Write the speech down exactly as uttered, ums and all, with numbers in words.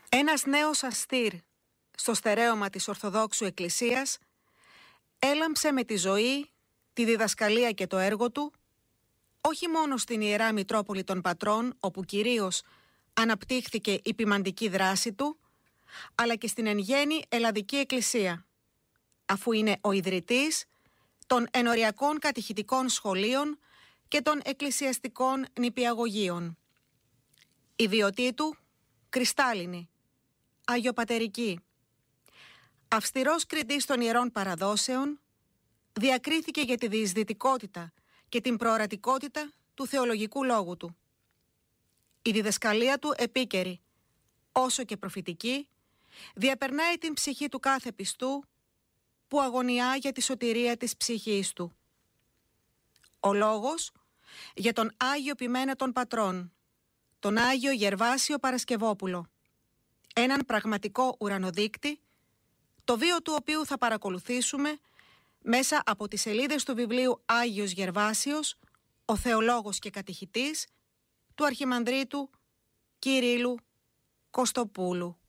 Ένας νέος αστήρ στο στερέωμα της Ορθοδόξου Εκκλησίας έλαμψε με τη ζωή, τη διδασκαλία και το έργο του, όχι μόνο στην Ιερά Μητρόπολη των Πατρών, όπου κυρίως αναπτύχθηκε η ποιμαντική δράση του, αλλά και στην εν γέννη Ελλαδική Εκκλησία, αφού είναι ο ιδρυτής των ενοριακών κατηχητικών σχολείων και των εκκλησιαστικών νηπιαγωγείων. Η βιωτή του κρυστάλλινη, αγιοπατερική. Αυστηρός κριτής των ιερών παραδόσεων, διακρίθηκε για τη διεισδυτικότητα και την προορατικότητα του θεολογικού λόγου του. Η διδασκαλία του επίκαιρη, όσο και προφητική, διαπερνάει την ψυχή του κάθε πιστού που αγωνιά για τη σωτηρία της ψυχής του. Ο λόγος για τον Άγιο Ποιμένα των Πατρών, τον Άγιο Γερβάσιο Παρασκευόπουλο, έναν πραγματικό ουρανοδείκτη, το βίο του οποίου θα παρακολουθήσουμε μέσα από τις σελίδες του βιβλίου Άγιος Γερβάσιος, ο θεολόγος και κατηχητής του Αρχιμανδρίτου Κυρίλλου Κωστοπούλου.